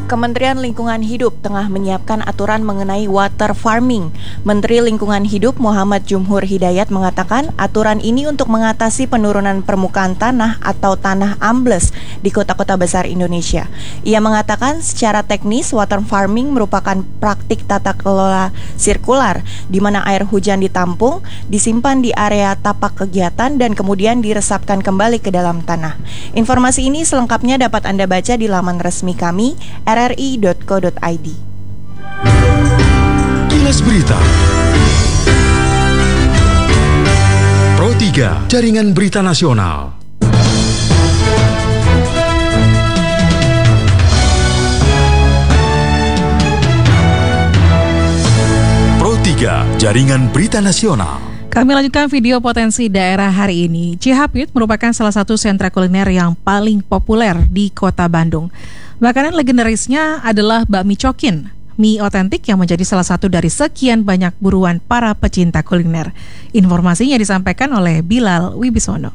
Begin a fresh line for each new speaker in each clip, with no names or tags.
Kementerian Lingkungan Hidup tengah menyiapkan aturan mengenai water farming. Menteri Lingkungan Hidup Muhammad Jumhur Hidayat mengatakan aturan ini untuk mengatasi penurunan permukaan tanah atau tanah ambles di kota-kota besar Indonesia. Ia mengatakan secara teknis water farming merupakan praktik tata kelola sirkular di mana air hujan ditampung, disimpan di area tapak kegiatan dan kemudian diresapkan kembali ke dalam tanah. Informasi ini selengkapnya dapat Anda baca di laman resmi kami rri.co.id.
Kilas Berita Pro 3 Jaringan Berita Nasional. Pro 3 Jaringan Berita Nasional.
Kami lanjutkan video potensi daerah hari ini. Cihapit merupakan salah satu sentra kuliner yang paling populer di kota Bandung. Makanan legendarisnya adalah bakmi cokin, mie otentik yang menjadi salah satu dari sekian banyak buruan para pecinta kuliner. Informasinya disampaikan oleh Bilal Wibisono.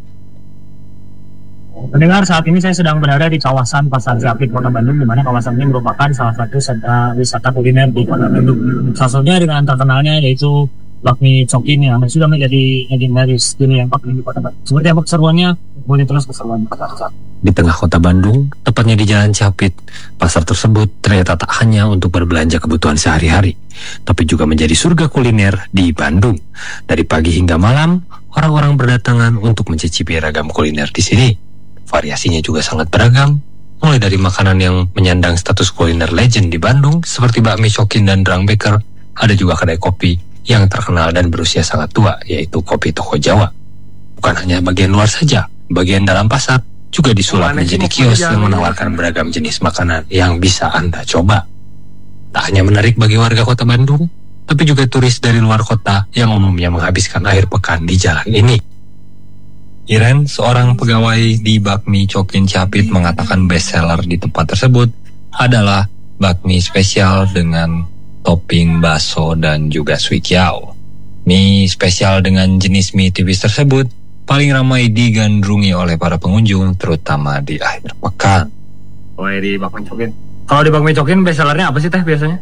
Pendengar, saat ini saya sedang berada di kawasan Pasar Cihapit, Kota Bandung, di mana kawasan ini merupakan salah satu sentra wisata kuliner di Kota Bandung. Salah satunya dengan terkenalnya yaitu bakmi cokin yang sudah menjadi legendaris dunia bakmi di Kota Bandung. Seperti apa keseruannya? Boleh terus keseruan pasar.
Di tengah kota Bandung, tepatnya di Jalan Cihapit, pasar tersebut ternyata tak hanya untuk berbelanja kebutuhan sehari-hari, tapi juga menjadi surga kuliner di Bandung. Dari pagi hingga malam, orang-orang berdatangan untuk mencicipi ragam kuliner di sini. Variasinya juga sangat beragam, mulai dari makanan yang menyandang status kuliner legend di Bandung, seperti bakmi cokin dan Drang Baker. Ada juga kedai kopi yang terkenal dan berusia sangat tua, yaitu Kopi Toko Jawa. Bukan hanya bagian luar saja, bagian dalam pasar juga disulap menjadi kios yang menawarkan beragam jenis makanan yang bisa Anda coba. Tak hanya menarik bagi warga kota Bandung, tapi juga turis dari luar kota yang umumnya menghabiskan akhir pekan di jalan ini. Iren, seorang pegawai di Bakmi Cokin Cihapit, mengatakan best seller di tempat tersebut adalah bakmi spesial dengan topping bakso dan juga suikiao. Mie spesial dengan jenis mie tipis tersebut paling ramai digandrungi oleh para pengunjung, terutama di akhir pekan.
Oh, di bakmi cokin. Kalau di bakmi cokin best sellernya apa sih teh biasanya?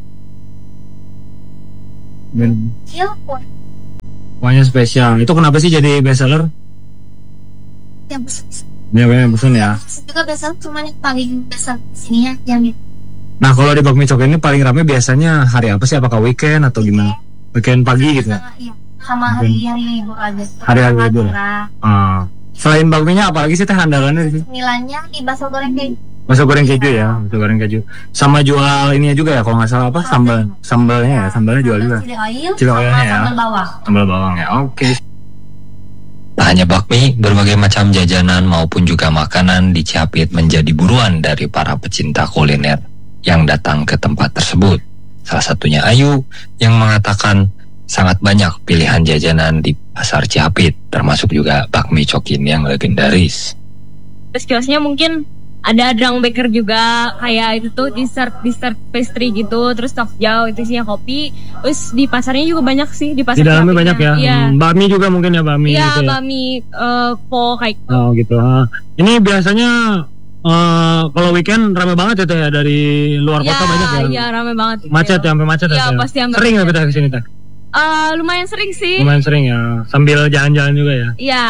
Kuahnya spesial. Itu kenapa sih jadi best seller?
Yang besar.
Yang besar ya.
Juga best seller cuma yang paling besar di sini ya, yang itu.
Nah, kalau di bakmi cokin ini paling ramai biasanya hari apa sih? Apakah weekend atau gimana? Weekend pagi gitu ya?
Iya. Sama hari-hari libur aja.
Hari-hari libur. Selain bakminya apa lagi sih teh andalannya di sini?
Nilainya di bakso goreng keju.
Bakso goreng keju ya, bakso goreng keju. Sama jual ini juga ya, kalau nggak salah apa? Sambalnya ya, sambalnya jual juga. Cili oilnya ya.
Sambal bawang.
Sambal bawang ya, oke.
Tak hanya bakmi, berbagai macam jajanan maupun juga makanan di Cihapit menjadi buruan dari para pecinta kuliner yang datang ke tempat tersebut. Salah satunya Ayu yang mengatakan sangat banyak pilihan jajanan di Pasar Cihapit, termasuk juga bakmi cokin yang legendaris.
Terus kiosnya mungkin ada Drang Baker juga, kayak itu tuh dessert pastry gitu, terus tokjau itu isinya kopi. Terus di pasarnya juga banyak sih, di pasar.
Di dalamnya banyak ya.
Iya.
Bakmi juga mungkin ya, bakmi
Iya,
gitu ya.
bakmi po kayak gitu.
Oh gitu. Ini biasanya kalau weekend ramai banget ya teh ya, dari luar kota banyak ya.
Iya, ramai banget.
Macet ya, sampai macet
Iya,
ya.
pasti sampai
Sering nggak
macet.
kita kesini teh?
Lumayan sering sih.
Lumayan sering ya, sambil jalan-jalan juga ya.
Iya.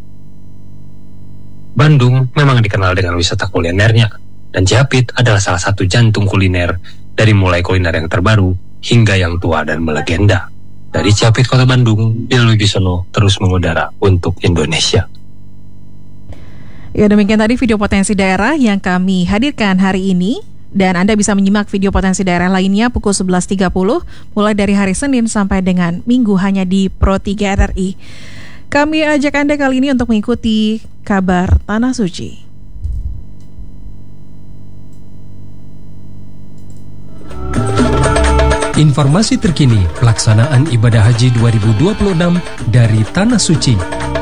Bandung memang dikenal dengan wisata kulinernya, dan Cihapit adalah salah satu jantung kuliner, dari mulai kuliner yang terbaru hingga yang tua dan melegenda. Dari Cihapit, Kota Bandung, Bilal Wibisono terus mengudara untuk Indonesia.
Ya, demikian tadi video potensi daerah yang kami hadirkan hari ini. Dan Anda bisa menyimak video potensi daerah lainnya pukul 11.30 mulai dari hari Senin sampai dengan Minggu hanya di Pro 3 RRI. Kami ajak Anda kali ini untuk mengikuti kabar Tanah Suci.
Informasi terkini pelaksanaan ibadah haji 2026 dari Tanah Suci.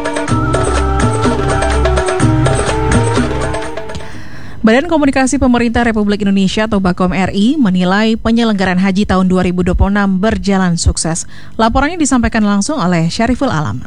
Badan Komunikasi Pemerintah Republik Indonesia atau Bakom RI menilai penyelenggaraan haji tahun 2026 berjalan sukses. Laporannya disampaikan langsung oleh Syariful Alam.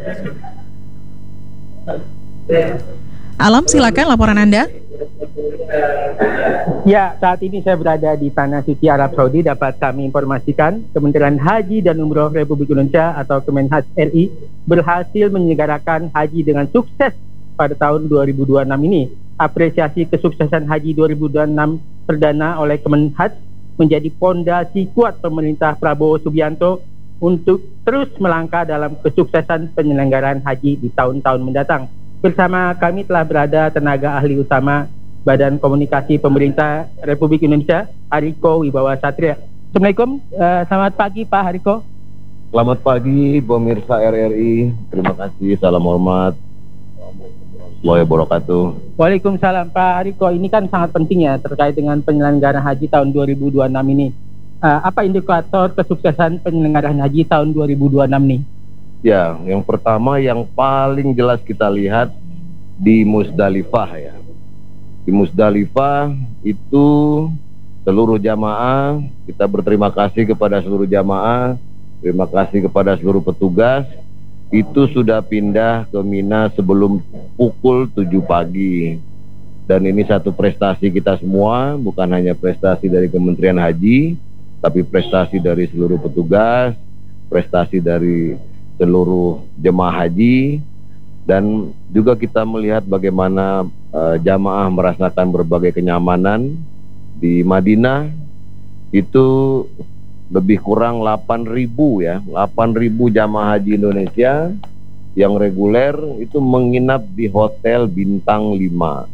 Alam, silakan laporan Anda.
Ya, saat ini saya berada di Tanah Suci Arab Saudi. Dapat kami informasikan Kementerian Haji dan Umroh Republik Indonesia atau Kemenhaj RI berhasil menyelenggarakan haji dengan sukses pada tahun 2026 ini. Apresiasi kesuksesan haji 2026 perdana oleh Kemenhaj menjadi pondasi kuat pemerintah Prabowo Subianto untuk terus melangkah dalam kesuksesan penyelenggaraan haji di tahun-tahun mendatang. Bersama kami telah berada tenaga ahli utama Badan Komunikasi Pemerintah Republik Indonesia, Hariko Wibawa Satria. Assalamualaikum, selamat pagi Pak Hariko.
Selamat pagi pemirsa RRI, terima kasih, salam hormat, warahmatullahi wabarakatuh.
Waalaikumsalam Pak Hariko, ini kan sangat penting ya terkait dengan penyelenggaraan haji tahun 2026 ini. Apa indikator kesuksesan penyelenggaraan haji tahun 2026 nih?
Ya, yang pertama yang paling jelas kita lihat di Musdalifah ya. Di Musdalifah itu seluruh jamaah, kita berterima kasih kepada seluruh jamaah, terima kasih kepada seluruh petugas, itu sudah pindah ke Mina sebelum pukul 7 pagi. Dan ini satu prestasi kita semua, bukan hanya prestasi dari Kementerian Haji, tapi prestasi dari seluruh petugas, prestasi dari seluruh jemaah haji, dan juga kita melihat bagaimana jamaah merasakan berbagai kenyamanan di Madinah. Itu lebih kurang 8.000 ya, 8.000 jamaah haji Indonesia yang reguler itu menginap di hotel bintang 5.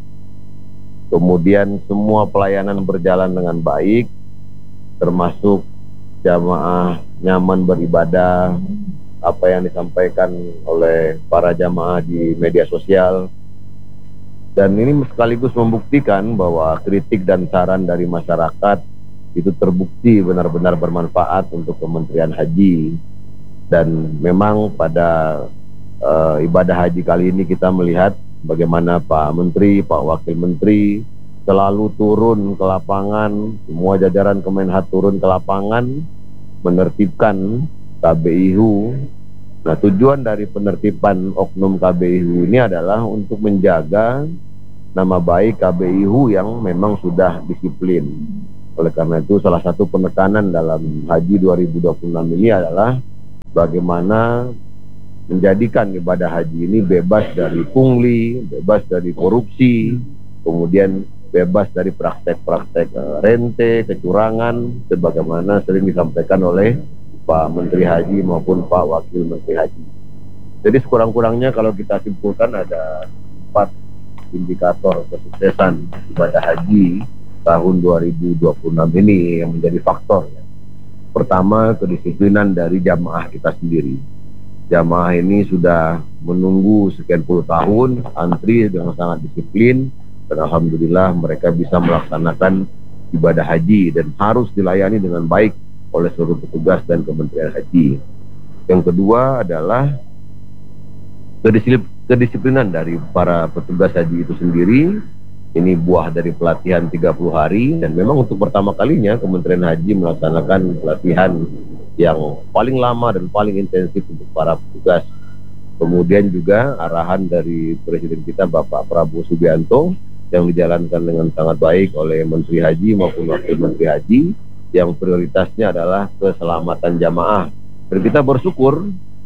Kemudian semua pelayanan berjalan dengan baik, termasuk jamaah nyaman beribadah, apa yang disampaikan oleh para jamaah di media sosial. Dan ini sekaligus membuktikan bahwa kritik dan saran dari masyarakat itu terbukti benar-benar bermanfaat untuk Kementerian Haji. Dan memang pada ibadah haji kali ini kita melihat bagaimana Pak Menteri, Pak Wakil Menteri selalu turun ke lapangan, semua jajaran Kemenhaj turun ke lapangan menertibkan KBIHU. Nah, tujuan dari penertiban oknum KBIHU ini adalah untuk menjaga nama baik KBIHU yang memang sudah disiplin. Oleh karena itu, salah satu penekanan dalam Haji 2026 ini adalah bagaimana menjadikan ibadah haji ini bebas dari pungli, bebas dari korupsi, kemudian bebas dari praktek-praktek rente, kecurangan, sebagaimana sering disampaikan oleh Pak Menteri Haji maupun Pak Wakil Menteri Haji. Jadi sekurang-kurangnya kalau kita simpulkan ada 4 indikator kesuksesan ibadah haji tahun 2026 ini yang menjadi faktor ya. Pertama, kedisiplinan dari jamaah kita sendiri. Jamaah ini sudah menunggu sekian puluh tahun, antri dengan sangat disiplin, dan alhamdulillah mereka bisa melaksanakan ibadah haji dan harus dilayani dengan baik oleh seluruh petugas dan Kementerian Haji. Yang kedua adalah kedisiplinan dari para petugas haji itu sendiri. Ini buah dari pelatihan 30 hari, dan memang untuk pertama kalinya Kementerian Haji melaksanakan pelatihan yang paling lama dan paling intensif untuk para petugas. Kemudian juga arahan dari Presiden kita Bapak Prabowo Subianto yang dijalankan dengan sangat baik oleh Menteri Haji maupun Wakil Menteri Haji, yang prioritasnya adalah keselamatan jamaah. Dan kita bersyukur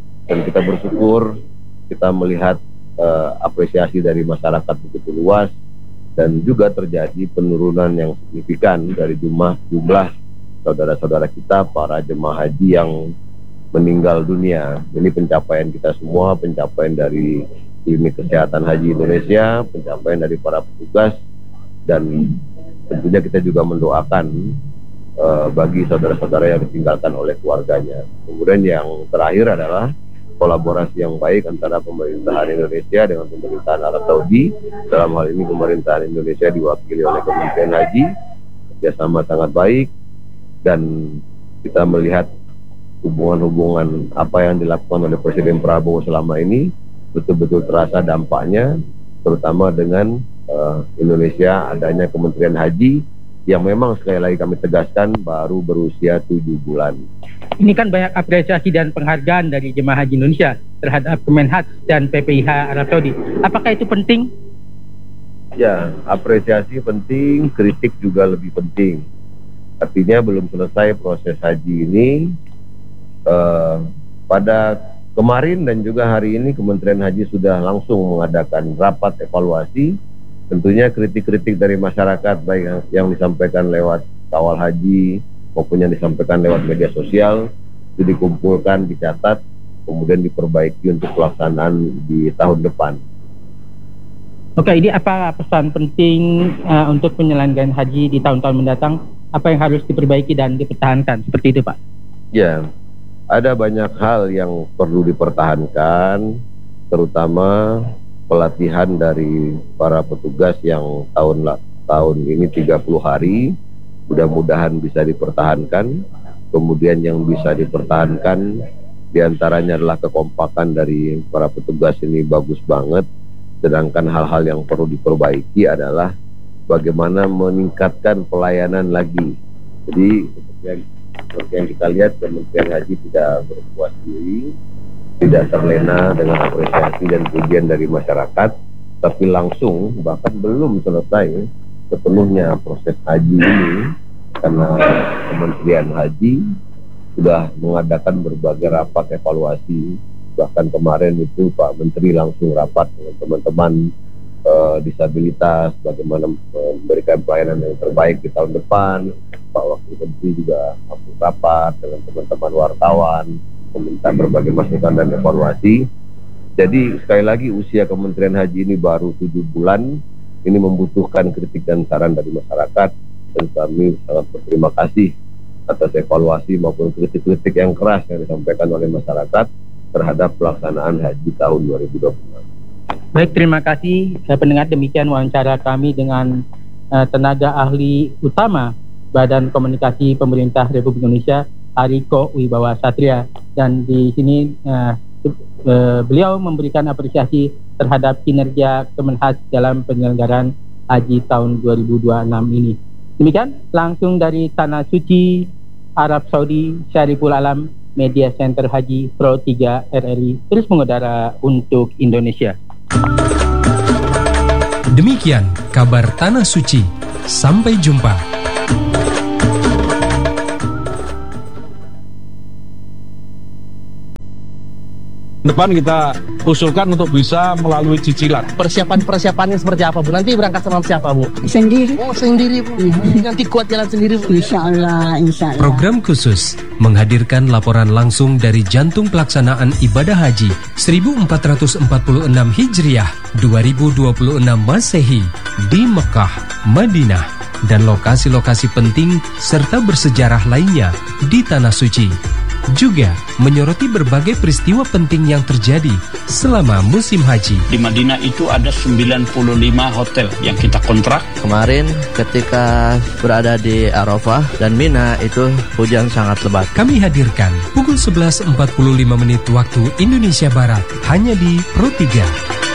kita melihat apresiasi dari masyarakat begitu luas, dan juga terjadi penurunan yang signifikan dari jumlah saudara-saudara kita para jemaah haji yang meninggal dunia. Ini pencapaian kita semua, pencapaian dari Klinik Kesehatan Haji Indonesia, pencapaian dari para petugas, dan tentunya kita juga mendoakan bagi saudara-saudara yang ditinggalkan oleh keluarganya. Kemudian yang terakhir adalah kolaborasi yang baik antara pemerintahan Indonesia dengan pemerintahan Arab Saudi. Dalam hal ini pemerintahan Indonesia diwakili oleh Kementerian Haji, kerjasama sangat baik, dan kita melihat hubungan-hubungan apa yang dilakukan oleh Presiden Prabowo selama ini betul-betul terasa dampaknya, terutama dengan Indonesia adanya Kementerian Haji yang memang sekali lagi kami tegaskan baru berusia 7 bulan.
Ini kan banyak apresiasi dan penghargaan dari jemaah haji Indonesia terhadap Kemenhaj dan PPIH Arab Saudi. Apakah itu penting?
Ya, apresiasi penting, kritik juga lebih penting. Artinya belum selesai proses haji ini. Pada kemarin dan juga hari ini Kementerian Haji sudah langsung mengadakan rapat evaluasi. Tentunya kritik-kritik dari masyarakat baik yang disampaikan lewat kawal haji maupun yang disampaikan lewat media sosial itu dikumpulkan, dicatat, kemudian diperbaiki untuk pelaksanaan di tahun depan.
Oke, ini apa pesan penting untuk penyelenggaraan haji di tahun-tahun mendatang? Apa yang harus diperbaiki dan dipertahankan? Seperti itu, Pak.
Ya, ada banyak hal yang perlu dipertahankan, terutama pelatihan dari para petugas yang tahun ini 30 hari, mudah-mudahan bisa dipertahankan. Kemudian yang bisa dipertahankan diantaranya adalah kekompakan dari para petugas ini bagus banget. Sedangkan hal-hal yang perlu diperbaiki adalah bagaimana meningkatkan pelayanan lagi. Jadi seperti yang kita lihat, Kementerian Haji tidak berpuas diri, tidak terlena dengan apresiasi dan pujian dari masyarakat, tapi langsung bahkan belum selesai sepenuhnya proses haji ini, karena Kementerian Haji sudah mengadakan berbagai rapat evaluasi. Bahkan kemarin itu Pak Menteri langsung rapat dengan teman-teman disabilitas, bagaimana memberikan pelayanan yang terbaik di tahun depan. Pak Wakil Menteri juga langsung rapat dengan teman-teman wartawan, meminta berbagai masukan dan evaluasi. Jadi sekali lagi usia Kementerian Haji ini baru 7 bulan, ini membutuhkan kritik dan saran dari masyarakat, dan kami sangat berterima kasih atas evaluasi maupun kritik-kritik yang keras yang disampaikan oleh masyarakat terhadap pelaksanaan haji tahun 2020.
Baik, terima kasih pendengar. Demikian wawancara kami dengan tenaga ahli utama Badan Komunikasi Pemerintah Republik Indonesia, Hariko Wibawa Satria, dan di sini beliau memberikan apresiasi terhadap kinerja Kemenhas dalam penyelenggaraan haji tahun 2026 ini. Demikian langsung dari Tanah Suci Arab Saudi, Syariful Alam, Media Center Haji Pro 3 RRI terus mengudara untuk Indonesia.
Demikian kabar Tanah Suci. Sampai jumpa.
Depan kita usulkan untuk bisa melalui cicilan.
Persiapannya seperti apa, Bu? Nanti berangkat sama siapa, Bu?
Sendiri.
Oh, sendiri, Bu. Nanti kuat jalan sendiri, Bu.
Insya Allah.
Program khusus menghadirkan laporan langsung dari jantung pelaksanaan ibadah haji 1446 Hijriah 2026 Masehi di Mekah, Madinah, dan lokasi-lokasi penting serta bersejarah lainnya di Tanah Suci. Juga menyoroti berbagai peristiwa penting yang terjadi selama musim haji.
Di Madinah itu ada 95 hotel yang kita kontrak.
Kemarin ketika berada di Arafah dan Mina itu hujan sangat lebat.
Kami hadirkan pukul 11.45 waktu Indonesia Barat hanya di Pro 3.